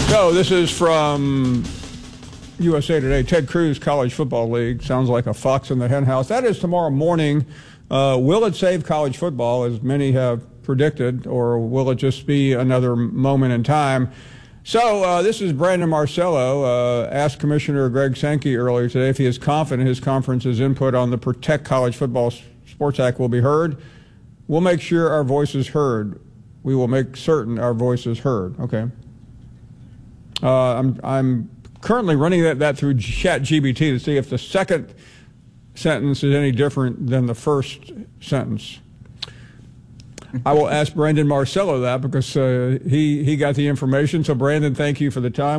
So this is from USA Today. Ted Cruz College Football League. Sounds like a fox in the henhouse. That is tomorrow morning. Will it save college football, as many have predicted, or will it just be another moment in time? So this is Brandon Marcello. Asked Commissioner Greg Sankey earlier today if he is confident his conference's input on the Protect College Football Sports Act will be heard. We'll make sure our voice is heard. We will make certain our voice is heard. Okay. I'm currently running that through ChatGPT to see if the second sentence is any different than the first sentence. I will ask Brandon Marcello that because he got the information. So, Brandon, thank you for the time.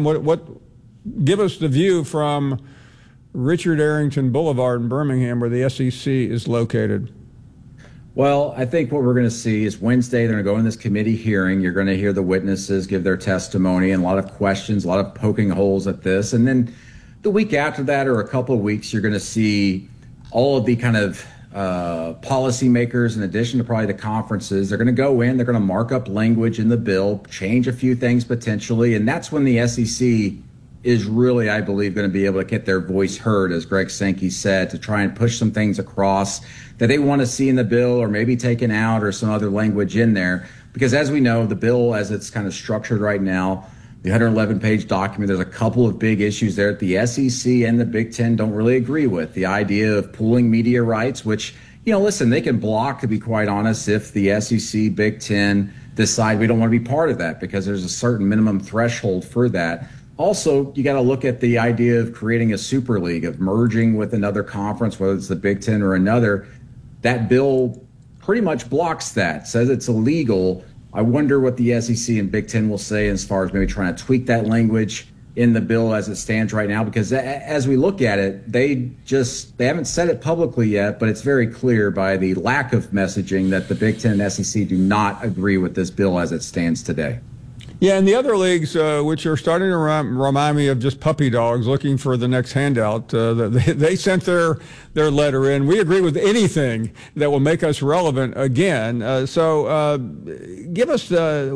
Give us the view from Richard Arrington Boulevard in Birmingham, where the SEC is located. Well, I think what we're going to see is Wednesday, they're going to go in this committee hearing. You're going to hear the witnesses give their testimony and a lot of questions, a lot of poking holes at this. And then the week after that, or a couple of weeks, you're going to see all of the kind of policymakers, in addition to probably the conferences. They're going to go in, they're going to mark up language in the bill, change a few things potentially. And that's when the SEC is really, I believe, going to be able to get their voice heard, as Greg Sankey said, to try and push some things across that they want to see in the bill, or maybe taken out, or some other language in there. Because as we know, the bill, as it's kind of structured right now, the 111-page document, there's a couple of big issues there that the SEC and the Big Ten don't really agree with. The idea of pooling media rights, which, listen, they can block, to be quite honest, if the SEC, Big Ten decide we don't want to be part of that, because there's a certain minimum threshold for that. Also, you got to look at the idea of creating a super league, of merging with another conference, whether it's the Big Ten or another. That bill pretty much blocks that, says it's illegal. I wonder what the SEC and Big Ten will say as far as maybe trying to tweak that language in the bill as it stands right now, because as we look at it, they haven't said it publicly yet, but it's very clear by the lack of messaging that the Big Ten and SEC do not agree with this bill as it stands today. Yeah, and the other leagues, which are starting to remind me of just puppy dogs looking for the next handout, they sent their letter in. We agree with anything that will make us relevant again. So give us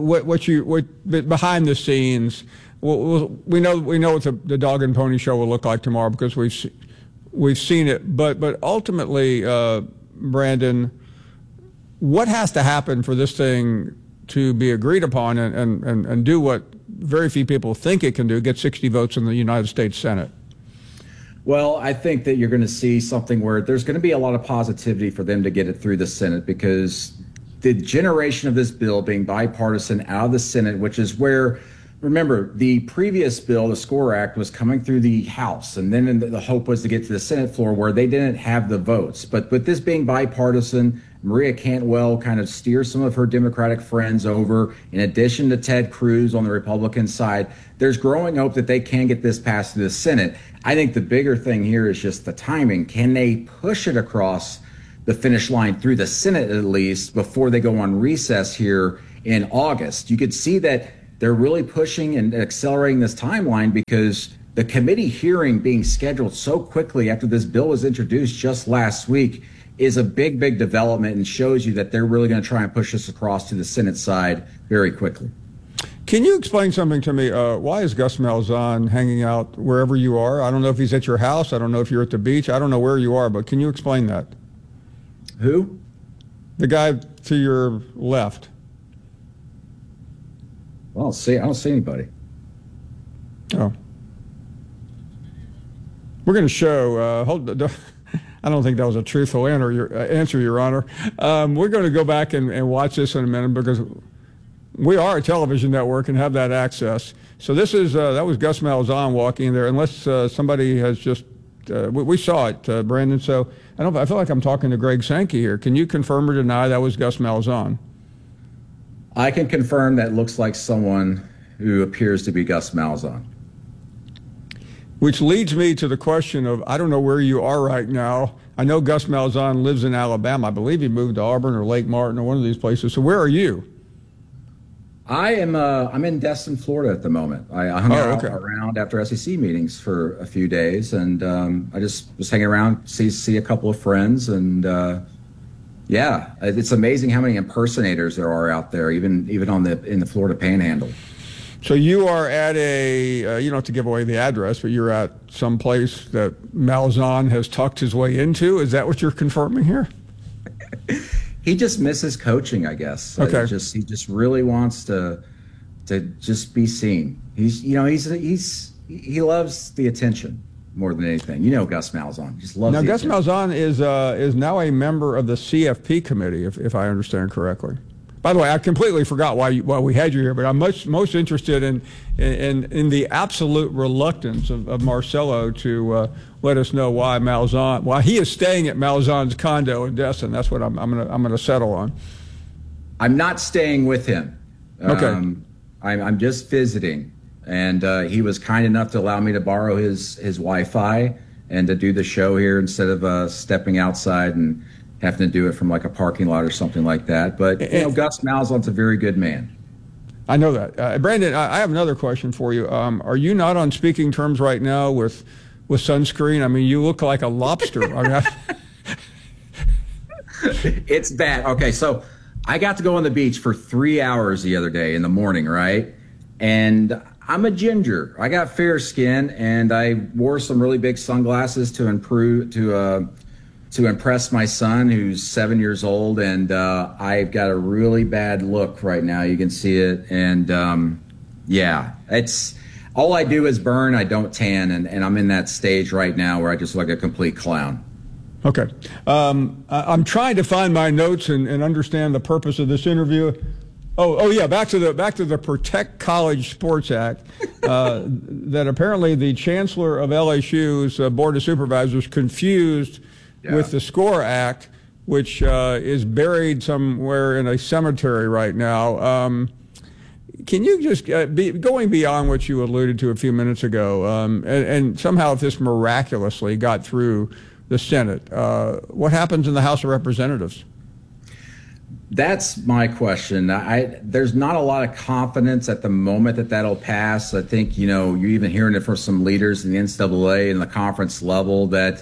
what behind the scenes. We know what the dog and pony show will look like tomorrow, because we've seen it. But ultimately, Brandon, what has to happen for this thing to be agreed upon and do what very few people think it can do, get 60 votes in the United States Senate? Well, I think that you're going to see something where there's going to be a lot of positivity for them to get it through the Senate, because the generation of this bill being bipartisan out of the Senate, which is where, remember, the previous bill, the SCORE Act, was coming through the House, and then the hope was to get to the Senate floor where they didn't have the votes. But with this being bipartisan, Maria Cantwell kind of steers some of her Democratic friends over, in addition to Ted Cruz on the Republican side. There's growing hope that they can get this passed through the Senate. I think the bigger thing here is just the timing. Can they push it across the finish line through the Senate, at least, before they go on recess here in August? You could see that they're really pushing and accelerating this timeline, because the committee hearing being scheduled so quickly after this bill was introduced just last week is a big, big development, and shows you that they're really going to try and push this across to the Senate side very quickly. Can you explain something to me? Why is Gus Malzahn hanging out wherever you are? I don't know if he's at your house. I don't know if you're at the beach. I don't know where you are, but can you explain that? Who? The guy to your left. Well, I don't see anybody. Oh. We're going to show, I don't think that was a truthful answer, Your Honor. We're going to go back and watch this in a minute, because we are a television network and have that access. So this is that was Gus Malzahn walking in there, unless somebody has just we saw it, Brandon. So I feel like I'm talking to Greg Sankey here. Can you confirm or deny that was Gus Malzahn? I can confirm that looks like someone who appears to be Gus Malzahn. Which leads me to the question of, I don't know where you are right now. I know Gus Malzahn lives in Alabama. I believe he moved to Auburn or Lake Martin or one of these places. So where are you? I'm in Destin, Florida at the moment. I hung out around after SEC meetings for a few days, and I just was hanging around, see a couple of friends, and yeah, it's amazing how many impersonators there are out there, even in the Florida Panhandle. So you are at you don't have to give away the address, but you're at some place that Malzahn has tucked his way into. Is that what you're confirming here? He just misses coaching, I guess. Okay. He just really wants to just be seen. He loves the attention more than anything. Gus Malzahn just loves. Now, Gus attention. Malzahn is now a member of the CFP committee, if I understand correctly. By the way, I completely forgot why we had you here, but I'm most interested in the absolute reluctance of Marcelo to let us know why he is staying at Malzahn's condo in Destin. That's what I'm gonna settle on. I'm not staying with him. Okay. I'm just visiting, and he was kind enough to allow me to borrow his Wi-Fi and to do the show here instead of stepping outside and having to do it from like a parking lot or something like that. But Gus Malzahn's a very good man. I know that. Brandon, I have another question for you. Are you not on speaking terms right now with sunscreen? I mean, you look like a lobster. It's bad. Okay, so I got to go on the beach for 3 hours the other day in the morning, right? And I'm a ginger. I got fair skin, and I wore some really big sunglasses to impress my son, who's 7 years old, and I've got a really bad look right now. You can see it, and it's all I do is burn. I don't tan, and I'm in that stage right now where I just look like a complete clown. Okay. I'm trying to find my notes and understand the purpose of this interview. Oh yeah, back to the Protect College Sports Act that apparently the chancellor of LSU's Board of Supervisors confused with the SCORE Act, which is buried somewhere in a cemetery right now. Can you just, going beyond what you alluded to a few minutes ago, and somehow if this miraculously got through the Senate, what happens in the House of Representatives? That's my question. There's not a lot of confidence at the moment that that'll pass. I think, you're even hearing it from some leaders in the NCAA and the conference level that,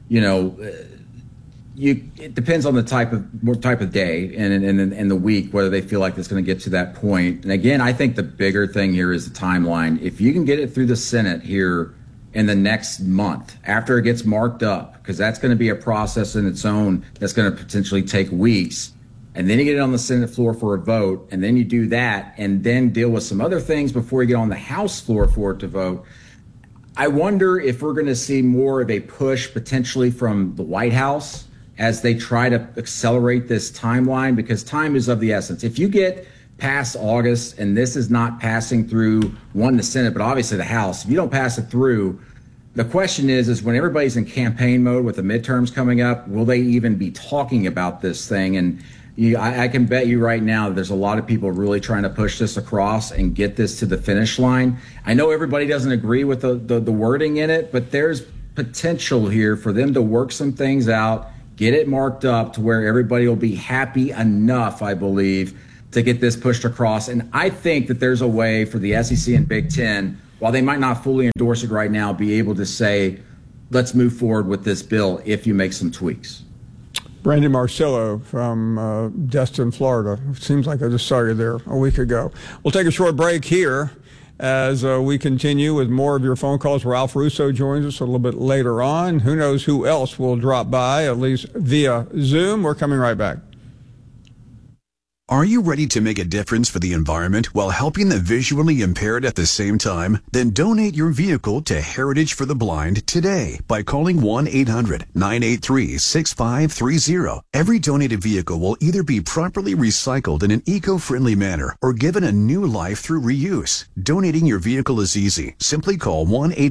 it depends on the type of day and the week, whether they feel like it's going to get to that point. And again, I think the bigger thing here is the timeline. If you can get it through the Senate here in the next month, after it gets marked up, because that's going to be a process in its own that's going to potentially take weeks, and then you get it on the Senate floor for a vote, and then you do that, and then deal with some other things before you get on the House floor for it to vote. I wonder if we're going to see more of a push potentially from the White House as they try to accelerate this timeline, because time is of the essence. If you get past August and this is not passing through, the Senate, but obviously the House, if you don't pass it through, the question is when everybody's in campaign mode with the midterms coming up, will they even be talking about this thing? And I can bet you right now there's a lot of people really trying to push this across and get this to the finish line. I know everybody doesn't agree with the wording in it, but there's potential here for them to work some things out, get it marked up to where everybody will be happy enough, I believe, to get this pushed across. And I think that there's a way for the SEC and Big Ten, while they might not fully endorse it right now, be able to say, let's move forward with this bill if you make some tweaks. Brandon Marcello from Destin, Florida. Seems like I just saw you there a week ago. We'll take a short break here as we continue with more of your phone calls. Ralph Russo joins us a little bit later on. Who knows who else will drop by, at least via Zoom. We're coming right back. Are you ready to make a difference for the environment while helping the visually impaired at the same time? Then donate your vehicle to Heritage for the Blind today by calling 1-800-983-6530. Every donated vehicle will either be properly recycled in an eco-friendly manner or given a new life through reuse. Donating your vehicle is easy. Simply call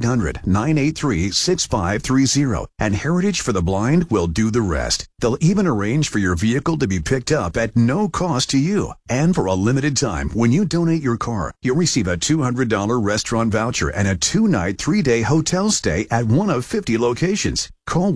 1-800-983-6530 and Heritage for the Blind will do the rest. They'll even arrange for your vehicle to be picked up at no cost to you. And for a limited time, when you donate your car, you'll receive a $200 restaurant voucher and a 2-night, 3-day hotel stay at one of 50 locations. Call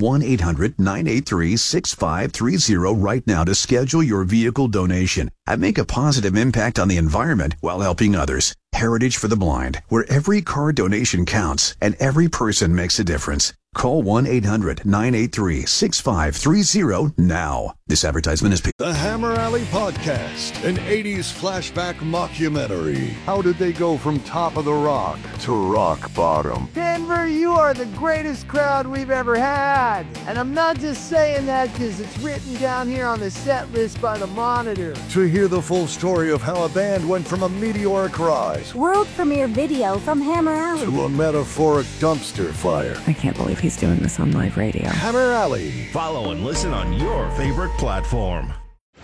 1-800-983-6530 right now to schedule your vehicle donation and make a positive impact on the environment while helping others. Heritage for the Blind, where every car donation counts and every person makes a difference. Call 1-800-983-6530 now. This advertisement is paid. The Hammer Alley Podcast, an 80s flashback mockumentary. How did they go from top of the rock to rock bottom? Denver, you are the greatest crowd we've ever had. And I'm not just saying that because it's written down here on the set list by the Monitor. To hear the full story of how a band went from a meteoric rise World premiere video from Hammer Alley to a metaphoric dumpster fire. I can't believe he's doing this on live radio. Hammer Alley. Follow and listen on your favorite platform.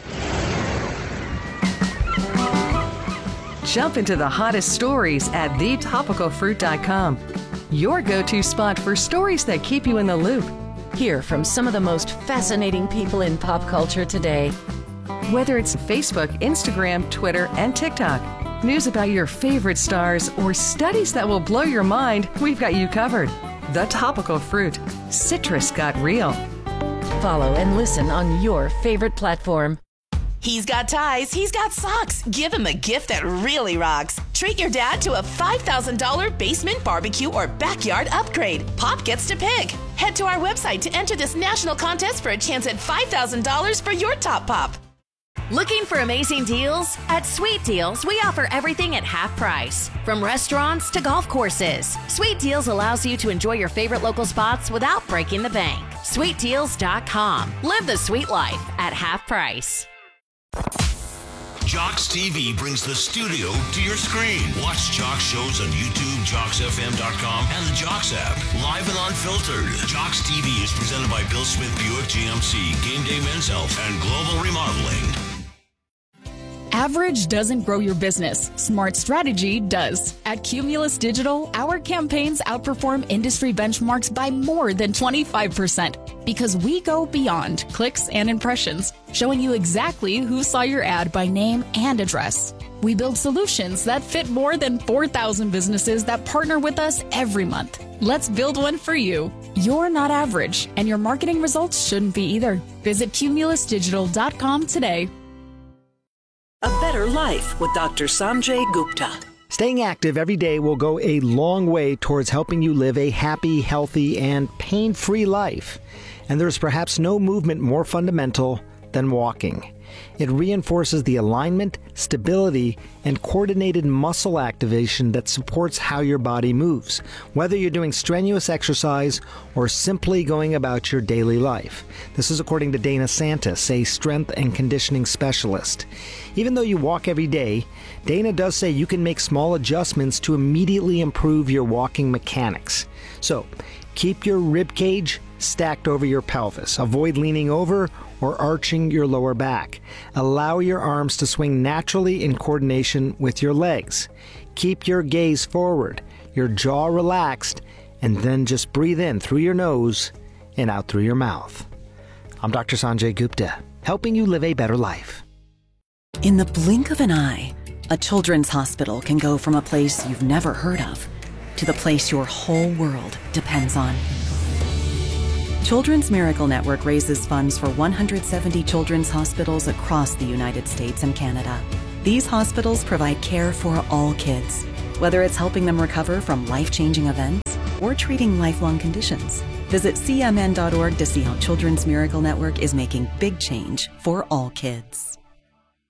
Jump into the hottest stories at thetopicalfruit.com. Your go-to spot for stories that keep you in the loop. Hear from some of the most fascinating people in pop culture today. Whether it's Facebook, Instagram, Twitter, and TikTok, news about your favorite stars, or studies that will blow your mind, we've got you covered. The Topical Fruit. Citrus got real. Follow and listen on your favorite platform. He's got ties, he's got socks. Give him a gift that really rocks. Treat your dad to a $5,000 basement barbecue or backyard upgrade. Pop gets to pick. Head to our website to enter this national contest for a chance at $5,000 for your top pop. Looking for amazing deals? At Sweet Deals, we offer everything at half price. From restaurants to golf courses, Sweet Deals allows you to enjoy your favorite local spots without breaking the bank. SweetDeals.com. Live the sweet life at half price. Jocks TV brings the studio to your screen. Watch Jocks shows on YouTube, JocksFM.com, and the Jocks app. Live and unfiltered. Jocks TV is presented by Bill Smith Buick GMC, Game Day Men's Health, and Global Remodeling. Average doesn't grow your business. Smart strategy does. At Cumulus Digital, our campaigns outperform industry benchmarks by more than 25% because we go beyond clicks and impressions, showing you exactly who saw your ad by name and address. We build solutions that fit more than 4,000 businesses that partner with us every month. Let's build one for you. You're not average, and your marketing results shouldn't be either. Visit cumulusdigital.com today. A Better Life with Dr. Sanjay Gupta. Staying active every day will go a long way towards helping you live a happy, healthy, and pain-free life. And there's perhaps no movement more fundamental than walking. It reinforces the alignment, stability, and coordinated muscle activation that supports how your body moves, whether you're doing strenuous exercise or simply going about your daily life. This is according to Dana Santis, a strength and conditioning specialist. Even though you walk every day, Dana does say you can make small adjustments to immediately improve your walking mechanics. So, keep your rib cage stacked over your pelvis. Avoid leaning over or arching your lower back. Allow your arms to swing naturally in coordination with your legs. Keep your gaze forward, your jaw relaxed, and then just breathe in through your nose and out through your mouth. I'm Dr. Sanjay Gupta, helping you live a better life. In the blink of an eye, a children's hospital can go from a place you've never heard of to the place your whole world depends on. Children's Miracle Network raises funds for 170 children's hospitals across the United States and Canada. These hospitals provide care for all kids, whether it's helping them recover from life-changing events or treating lifelong conditions. Visit cmn.org to see how Children's Miracle Network is making big change for all kids.